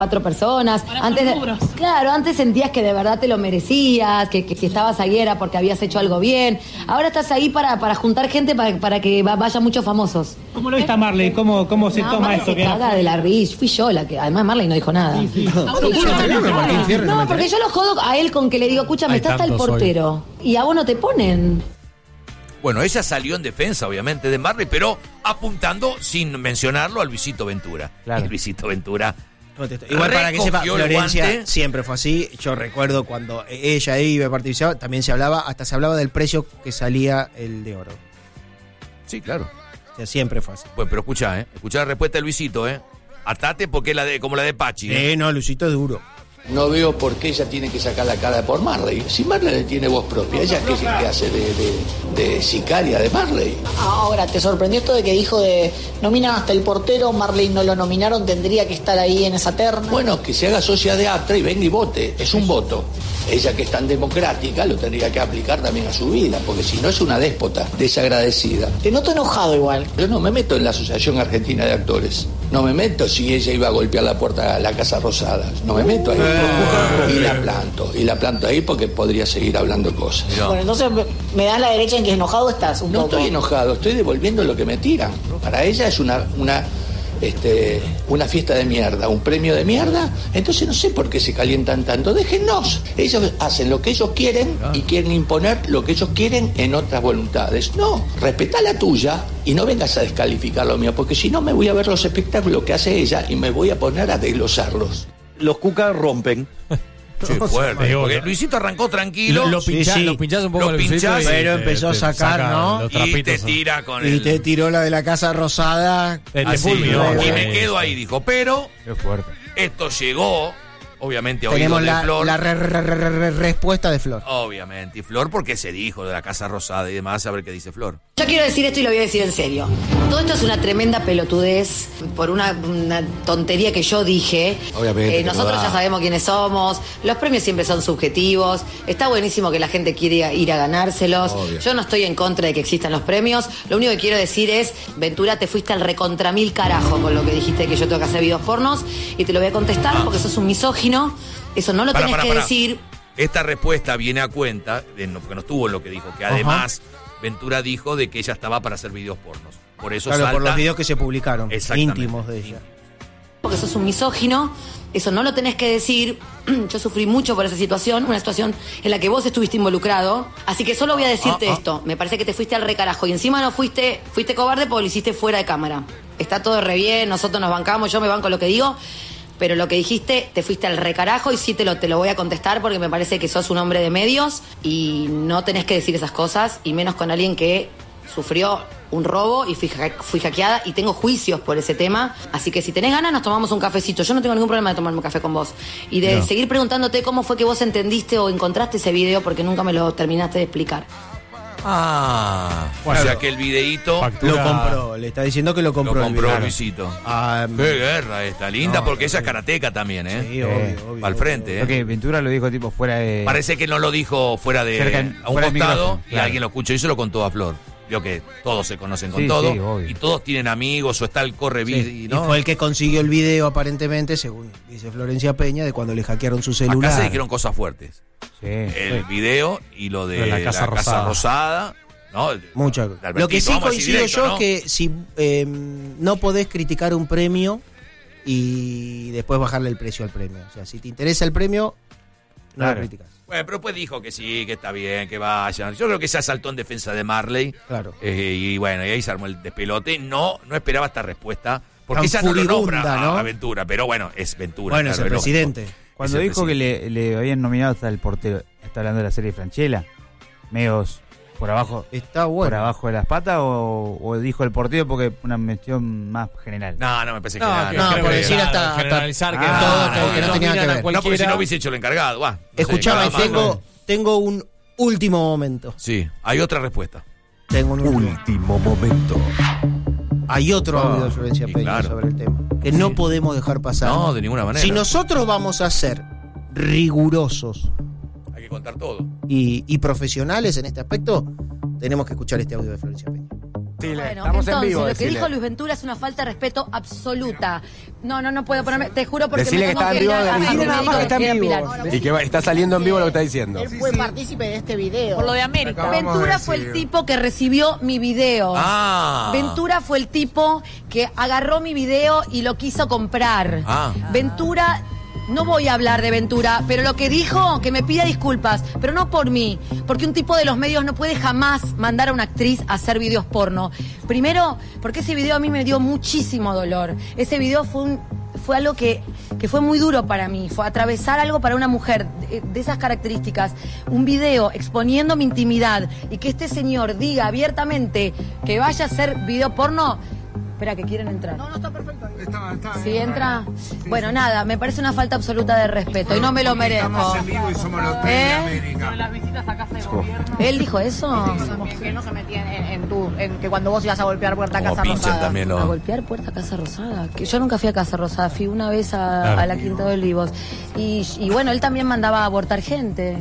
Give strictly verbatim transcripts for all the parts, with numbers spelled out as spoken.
cuatro personas. Antes de, claro, antes sentías que de verdad te lo merecías, que, que si estabas ahí era porque habías hecho algo bien. Ahora estás ahí para, para juntar gente para, para que vaya muchos famosos. ¿Cómo lo viste a Marley? ¿Cómo, cómo se no, toma Marley esto? Se que caga de la risa. Fui yo la que. Además, Marley no dijo nada. Sí, sí. No, no, no, no, porque yo lo jodo a él con que le digo, escúchame, está hasta el portero. Hoy. Y a vos no te ponen. Bueno, ella salió en defensa, obviamente, de Marley, pero apuntando, sin mencionarlo, a Luisito Ventura. Claro. Y Luisito Ventura. Igual para que sepa, Florencia siempre fue así. Yo recuerdo cuando ella iba a participar, también se hablaba, hasta se hablaba del precio que salía el de oro. Sí, claro. O sea, siempre fue así. Bueno, pero escuchá, ¿eh? Escuchá la respuesta de Luisito, ¿eh? Atate porque es la de, como la de Pachi. ¿eh? Sí, no, Luisito es duro. No veo por qué ella tiene que sacar la cara por Marley. Si Marley le tiene voz propia, ella qué, qué hace de, de, de sicaria de Marley. Ahora, ¿te sorprendió esto de que dijo de nominan hasta el portero, Marley no lo nominaron, tendría que estar ahí en esa terna? Bueno, que se haga socia de Atra y venga y vote, es un voto. Ella que es tan democrática lo tendría que aplicar también a su vida, porque si no es una déspota, desagradecida. Te noto enojado igual. Yo no me meto en la Asociación Argentina de Actores. No me meto si ella iba a golpear la puerta de la Casa Rosada. No me meto ahí. Y la planto, y la planto ahí porque podría seguir hablando cosas. No. Bueno, entonces me das la derecha en que enojado estás un no poco. No estoy enojado, estoy devolviendo lo que me tiran. Para ella es una, una, este, una fiesta de mierda, un premio de mierda. Entonces no sé por qué se calientan tanto. Déjennos. Ellos hacen lo que ellos quieren y quieren imponer lo que ellos quieren en otras voluntades. No, respetá la tuya y no vengas a descalificar lo mío, porque si no me voy a ver los espectáculos que hace ella y me voy a poner a desglosarlos. Los cucas rompen. Sí, fuerte. Porque Luisito arrancó tranquilo. Lo, lo, pincha, sí, sí. lo pinchás un poco lo pinchás, y pero empezó a sacar, saca, ¿no? Y te tira con y el... te tiró la de la Casa Rosada. Te, te fulminó. Y me quedo ahí, dijo. Pero qué fuerte. Esto llegó, obviamente, a Tenemos oídos la, de Flor. la re, re, re, re, respuesta de Flor. Obviamente. Y Flor porque se dijo de la Casa Rosada y demás, a ver qué dice Flor. Yo quiero decir esto y lo voy a decir en serio. Todo esto es una tremenda pelotudez por una, una tontería que yo dije. Obviamente. Eh, nosotros ya sabemos quiénes somos. Los premios siempre son subjetivos. Está buenísimo que la gente quiera ir a ganárselos. Obvio. Yo no estoy en contra de que existan los premios. Lo único que quiero decir es, Ventura, te fuiste al recontra mil carajo con lo que dijiste que yo tengo que hacer videos pornos. Y te lo voy a contestar ah. porque sos un misógino. Eso no lo para, tenés para, que para. decir. Esta respuesta viene a cuenta, de, porque no estuvo en lo que dijo, que además... Ajá. Ventura dijo de que ella estaba para hacer videos pornos. Por eso claro, salta... por los videos que se publicaron, íntimos de ella. Porque sos un misógino, eso no lo tenés que decir. Yo sufrí mucho por esa situación, una situación en la que vos estuviste involucrado. Así que solo voy a decirte ah, ah. esto. Me parece que te fuiste al recarajo y encima no fuiste, fuiste cobarde porque lo hiciste fuera de cámara. Está todo re bien, nosotros nos bancamos, yo me banco lo que digo. Pero lo que dijiste, te fuiste al recarajo y sí te lo, te lo voy a contestar porque me parece que sos un hombre de medios y no tenés que decir esas cosas, y menos con alguien que sufrió un robo y fui, fui hackeada y tengo juicios por ese tema. Así que si tenés ganas nos tomamos un cafecito. Yo no tengo ningún problema de tomarme un café con vos. Y de no. seguir preguntándote cómo fue que vos entendiste o encontraste ese video porque nunca me lo terminaste de explicar. Ah, bueno, o sea que el videíto factura. Lo compró, le está diciendo que lo compró. Lo compró el Luisito. Ah, qué guerra esta, linda, no, porque ella es karateca también, ¿eh? Sí, obvio, eh, obvio. Al frente, ¿eh? Ok, Ventura lo dijo tipo fuera de... Parece que no lo dijo fuera de... Cerca, a un fuera costado, y claro. alguien lo escuchó y se lo contó a Flor. Vio que todos se conocen con sí, todo, sí, y todos tienen amigos, o está el corre sí, ¿no? Y fue el que consiguió el video, aparentemente, según dice Florencia Peña, de cuando le hackearon su celular. Acá se dijeron cosas fuertes. Sí, el sí. video y lo de, de la, la Casa, casa Rosada. Rosada. ¿No? Mucha. Lo que sí coincido directo, yo ¿no? es que si eh, no podés criticar un premio y después bajarle el precio al premio. O sea, si te interesa el premio, no claro. lo criticas. Bueno, pero pues dijo que sí, que está bien, que vayan. Yo creo que se saltó en defensa de Marley. Claro. Eh, y bueno, y ahí se armó el despelote. No, no esperaba esta respuesta. Porque Tan ella no lo nombra ¿no? a Ventura, pero bueno, es Ventura. Bueno, claro, es el presidente. Cuando es el dijo presidente. que le, le habían nominado hasta el portero, está hablando de la serie Franchella, medios por abajo, está bueno. por abajo de las patas, o, o dijo el portero porque una mención más general. No, no me parece que no, nada. No, no por decir hasta, hasta generalizar que, ah, todo, no, que no, no tenía que ver. No, porque si no hubiese hecho el encargado. Va, no Escuchame, sé, tengo, más, tengo un último momento. Sí, hay otra respuesta. Tengo un último, último momento. Hay otro oh, audio de Florencia Peña claro. sobre el tema que sí. no podemos dejar pasar. No, de ninguna manera. Si nosotros vamos a ser rigurosos, hay que contar todo. Y, y profesionales en este aspecto, tenemos que escuchar este audio de Florencia Peña. Dile, Bueno, estamos entonces, en vivo. lo que decile. dijo Luis Ventura es una falta de respeto absoluta. No, no, no puedo ponerme, te juro porque Decile me que tengo está en que ir vivo. a, a mi Decile nada médico más que está que en quiere vivo. apilar. Y que va- está saliendo en vivo lo que está diciendo. Él fue partícipe de este video. Por lo de América. Ventura fue el tipo que recibió mi video. Ah. Ventura fue el tipo que agarró mi video y lo quiso comprar. Ah. Ventura, no voy a hablar de Ventura, pero lo que dijo, que me pida disculpas, pero no por mí, porque un tipo de los medios no puede jamás mandar a una actriz a hacer videos porno. Primero, porque ese video a mí me dio muchísimo dolor. Ese video fue un, fue algo que, que fue muy duro para mí, fue atravesar algo para una mujer de, de esas características, un video exponiendo mi intimidad y que este señor diga abiertamente que vaya a hacer video porno. Espera, que quieren entrar. No, no, está perfecto. Está, está ¿Sí bien. entra? Sí, Bueno, sí. nada, me parece una falta absoluta de respeto y no me lo Porque merezco. Estamos en vivo y somos los tres ¿Eh? de América. Las visitas a casa de gobierno. ¿Él dijo eso? También que no se metían en, en tu, en que cuando vos ibas a golpear puerta a Como Casa pinchan Rosada. también A los... golpear puerta a Casa Rosada. Que yo nunca fui a Casa Rosada, fui una vez a, Claro. a la Quinta de Olivos. Y, y bueno, él también mandaba a abortar gente.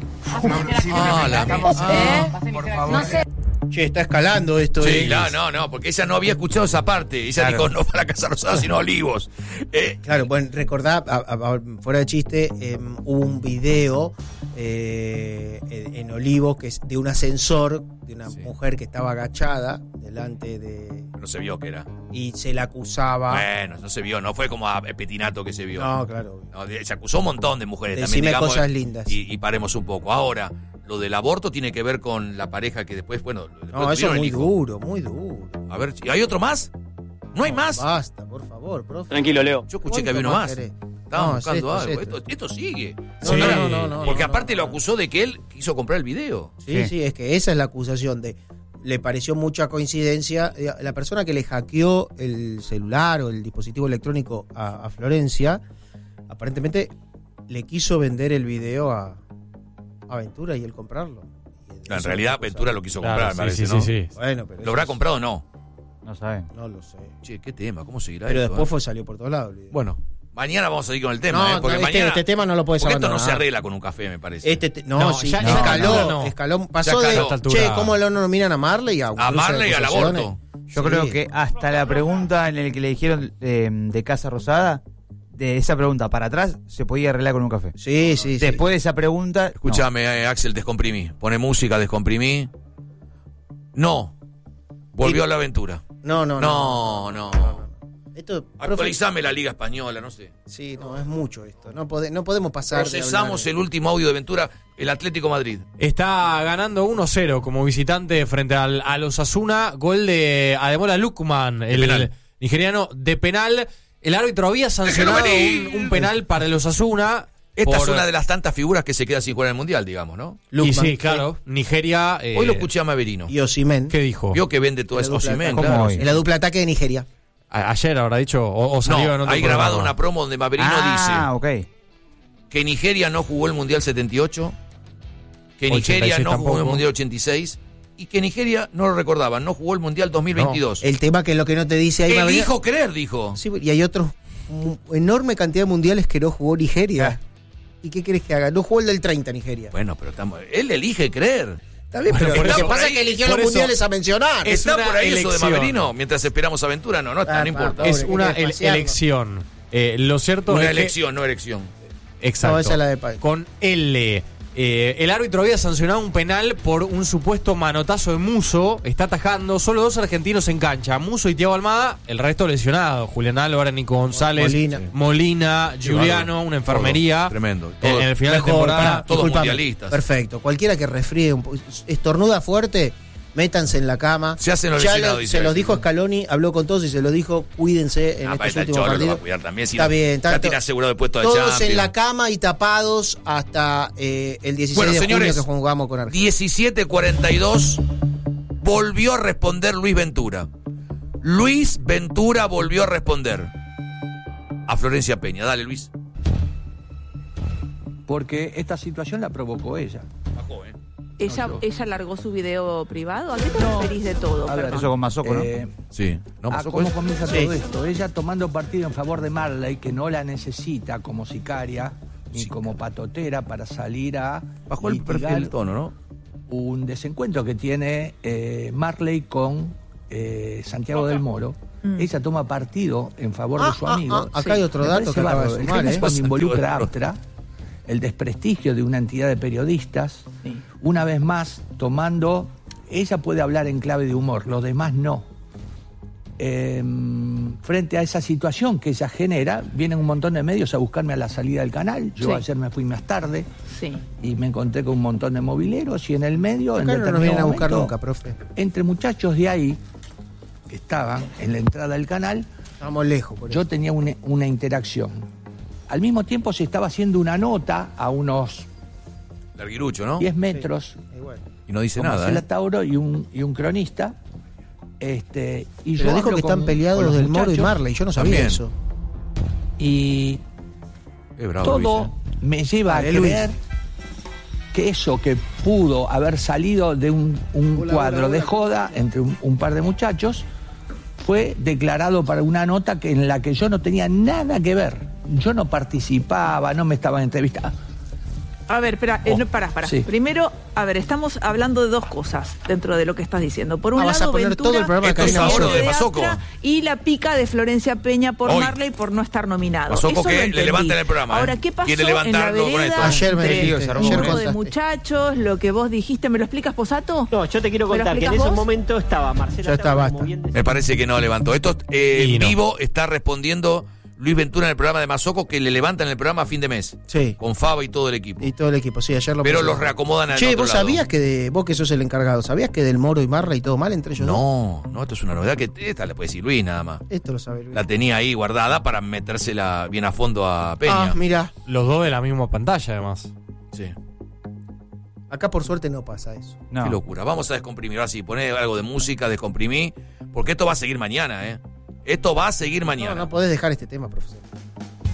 Ah, la... ¿Eh? Por favor. No sé. Che, está escalando esto. Sí, eh. no, no, no, porque ella no había escuchado esa parte. Ella Claro. dijo, no fue a la Casa Rosada, sino a Olivos. Eh, Claro, bueno, recordá, a- a- a- fuera de chiste, eh, hubo un video eh, en, en Olivos que es de un ascensor, de una Sí. mujer que estaba agachada delante de... no se vio que era. y se la acusaba... Bueno, no se vio, no fue como a Petinato que se vio. No, claro. No, de- se acusó un montón de mujeres Decime también, digamos, cosas lindas. Y, y paremos un poco. Ahora, lo del aborto tiene que ver con la pareja que después, bueno, después No, eso tuvieron es el muy hijo. duro, muy duro. A ver, ¿y ¿hay otro más? ¿No hay más? Basta, por favor, profe. Tranquilo, Leo. Yo escuché que había uno ¿Cuánto más. querés? Estaban No, es buscando esto, es algo. esto. Esto, esto sigue. No, no, no, no, no, Porque no, aparte no. lo acusó de que él quiso comprar el video. Sí, Sí. sí, es que esa es la acusación de... Le pareció mucha coincidencia. eh, La persona que le hackeó el celular o el dispositivo electrónico a, a Florencia, aparentemente le quiso vender el video a, a Ventura y él comprarlo. Y de No, en eso realidad es la Ventura cosa. lo quiso Claro, comprar, sí, me parece, sí, ¿no? sí, sí. Bueno, pero ¿Lo eso habrá es- comprado o no? No saben. No lo sé. Che, qué tema, ¿cómo seguirá Pero esto? después eh? fue, salió por todos lados el video. Bueno, mañana vamos a seguir con el tema, No, ¿eh? Porque no, este- mañana... este tema no lo puedes Porque esto no abandonar. se arregla con un café, me parece. Este te- no, No, sí, ya- no, ya escaló, no, no. escaló, pasó Ya de, escaló. A esta altura. che, ¿cómo lo nominan a Marley? A, un a cruce de Marley y al acusaciones? aborto. Yo Sí. creo que hasta la pregunta en la que le dijeron eh, de Casa Rosada, de esa pregunta para atrás, se podía arreglar con un café. Sí, sí, sí. Después de esa pregunta, Escúchame, eh, Axel, descomprimí. Pone música, descomprimí. No. Volvió Y- a la aventura. No, no, No, no. no. Esto, profe, Actualizame la Liga Española, no sé. sí, no, es mucho esto. No, pode- no podemos pasar. de Procesamos hablar- el último audio de Ventura, el Atlético Madrid. Está ganando uno cero como visitante frente al, a los Osasuna. Gol de Ademola Lukman, el penal. nigeriano, de penal. El árbitro había sancionado venir. un, un penal para el Osasuna. Esta por- es una de las tantas figuras que se queda sin jugar en el Mundial, digamos, ¿no? Y Lukman, sí, claro. Nigeria. eh, Hoy lo escuché a Maverino. Y Osimhen. ¿Qué dijo? Vio que vende toda La esa dupla Osimhen, ataque. claro. ¿Cómo hoy? En la dupla ataque de Nigeria. A- ayer habrá dicho, o, o salió en No, otro hay grabado programa. una promo donde Maverino Ah, ok. dice que Nigeria no jugó el Mundial setenta y ocho, que Nigeria ochenta y seis no jugó el tampoco. Mundial ochenta y seis y que Nigeria, no lo recordaban, no jugó el Mundial dos mil veintidos. El tema que es lo que no te dice ahí. Maverino- Elijo creer, dijo. Sí, y hay otros mu- enorme cantidad de mundiales que no jugó Nigeria. ¿Y qué querés que haga? No jugó el del treinta Nigeria. Bueno, pero estamos, él elige creer. Está bien, Bueno, pero por lo eso- que pasa por es que ahí- eligió por los eso- mundiales a mencionar. Es ¿Está una por ahí eso de elección. Maverino? Mientras esperamos aventura, no, no, está, Ah, no importa. ah, Es Pobre, una que quiere ele- pasearlo. elección. Eh, lo cierto Una es que- elección, no elección. Exacto. No, esa es la de Pa- Con L. Eh, el árbitro había sancionado un penal por un supuesto manotazo de Muso. Está atajando. Solo dos argentinos en cancha. Muso y Thiago Almada. El resto lesionado. Julián Álvarez, Nico González, Molina. Molina, Sí, Giuliano, bárbaro. una enfermería. Todo, tremendo. En- Todo- en el final de Mejor, temporada. pará, todos disculpame. mundialistas. Perfecto. Cualquiera que resfríe, un po- estornuda fuerte, métanse en la cama. Se hacen los Ya lesionados, le- dice se los Alexis. dijo Scaloni, habló con todos y se los dijo, cuídense en Ah, para estos estar últimos Cholo lo va a partidos. cuidar también. Si Está no, bien, ya está- tiene asegurado el puesto de Todos Champions. en la cama y tapados hasta eh, el dieciséis Bueno, de señores, junio que jugamos con Argentina. diecisiete cuarenta y dos volvió a responder Luis Ventura. Luis Ventura volvió a responder a Florencia Peña. Dale, Luis. Porque esta situación la provocó ella. Bajó, ¿eh? ¿Ella, No, yo- ¿Ella largó su video privado? ¿A qué te referís de todo? A ver, Perdón. Eso con Mazoco, ¿no? Eh, Sí. ¿No, ah, Mazoco? ¿Cómo comienza Sí. todo esto? Ella tomando partido en favor de Marley, que no la necesita como sicaria ni como patotera para salir a Bajó el perfil litigar del tono, ¿no? un desencuentro que tiene eh, Marley con eh, Santiago del Moro, Mm. ella toma partido en favor Ah, de su ah, amigo. ah, acá hay otro me dato parece que acaba de bárbaro. El sumar, tema es ¿eh? cuando involucra a Santiago Aptra, el desprestigio de una entidad de periodistas, Sí. una vez más tomando, ella puede hablar en clave de humor, los demás no. Eh, frente a esa situación que ella genera, vienen un montón de medios a buscarme a la salida del canal. Yo Sí. ayer me fui más tarde Sí. y me encontré con un montón de mobileros y en el medio, en Acá no nos determinado vienen a buscar momento, nunca, profe. entre muchachos de ahí que estaban en la entrada del canal, Estamos lejos, por yo eso. tenía una, una interacción. Al mismo tiempo se estaba haciendo una nota a unos Larguirucho, ¿no? diez metros, Y bueno. Y no dice con nada, Marcela ¿eh? Tauro y un, y un cronista. Este, y Pero yo dijo hablo que con- están con peleados los del Moro y muchachos, Marley. Yo no sabía También. eso. Y Es bravo, todo Luis, ¿eh? me lleva Dale, a Luis. creer que eso que pudo haber salido de un, un Hola, cuadro hola, de hola. joda entre un, un par de muchachos fue declarado para una nota que en la que yo no tenía nada que ver. Yo no participaba, no me estaban entrevistando. A ver, espera, eh, Oh, no, pará, pará. sí. Primero, a ver, estamos hablando de dos cosas dentro de lo que estás diciendo. Por un Ah, vas lado, a poner Ventura, todo el programa de Esto es Karina ahora Mazoco. de Mazoco. Aptra y la pica de Florencia Peña por Hoy. Marley por no estar nominado. Mazoco Eso que lo le entendí. levanten el programa, ¿eh? Ahora, ¿qué pasó Quiere en la levantarlo con vereda esto. Ayer me entre dijiste, un ayer grupo de contaste. muchachos, lo que vos dijiste? ¿Me lo explicas, Posato? No, yo te quiero ¿Me lo contar que en explicas esos vos? momentos estaba Marcela Ya está, Tauro, basta. como bien decía. Me parece que no levantó. Esto eh, Y en no. vivo está respondiendo Luis Ventura en el programa de Mazoco, que le levantan el programa a fin de mes. Sí. Con Faba y todo el equipo. Y todo el equipo, sí, ayer lo Pero pusieron. los reacomodan al Che, otro ¿vos lado. sabías que de, vos que sos el encargado, ¿sabías que del Moro y Marley todo mal entre ellos dos? No, no, esto es una novedad que esta le puede decir Luis nada más. Esto lo sabe Luis. La tenía ahí guardada para metérsela bien a fondo a Peña. Ah, mira, Los dos de la misma pantalla, además. Sí. acá por suerte no pasa eso. No. Qué locura. Vamos a descomprimir. Ahora sí, poné algo de música, descomprimí. Porque esto va a seguir mañana, ¿eh? Esto va a seguir mañana. No, no podés dejar este tema, profesor.